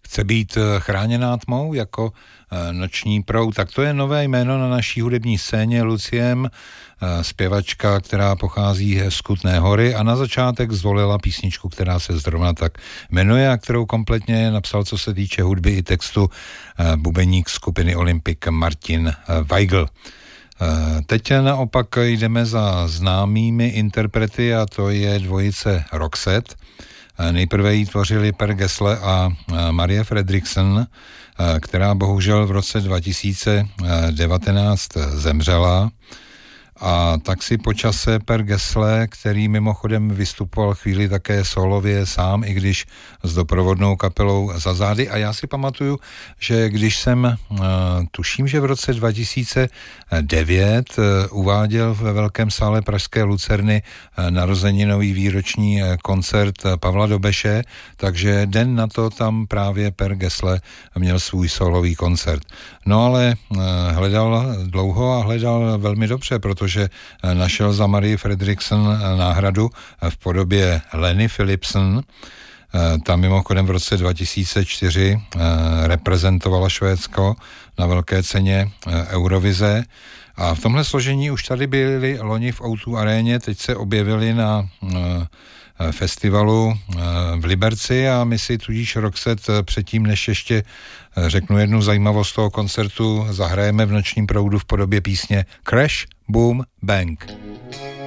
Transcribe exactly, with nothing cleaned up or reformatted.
chce být chráněná tmou jako noční proud. Tak to je nové jméno na naší hudební scéně. Luciem, zpěvačka, která pochází z Kutné Hory a na začátek zvolila písničku, která se zrovna tak jmenuje a kterou kompletně napsal, co se týče hudby i textu, bubeník skupiny Olympic Martin Weigl. Teď naopak jdeme za známými interprety a to je dvojice Roxette. Nejprve ji tvořili Per Gessle a Marie Fredriksson, která bohužel v roce dva tisíce devatenáct zemřela. A tak si po čase Per Gessle, který mimochodem vystupoval chvíli také solově sám, i když s doprovodnou kapelou za zády. A já si pamatuju, že když jsem, tuším, že v roce dva tisíce devět uváděl ve Velkém sále pražské Lucerny narozeninový výroční koncert Pavla Dobeše, takže den na to tam právě Per Gessle měl svůj solový koncert. No ale hledal dlouho a hledal velmi dobře, protože že našel za Marie Fredriksson náhradu v podobě Leni Philipson. Tam mimochodem v roce dva tisíce čtyři reprezentovala Švédsko na velké ceně Eurovize. A v tomhle složení už tady byli loni v ó dva aréně, teď se objevili na festivalu v Liberci a my si tudíž Roxette předtím, než ještě řeknu jednu zajímavost toho koncertu, zahrajeme v nočním proudu v podobě písně Crash, Boom, Bang.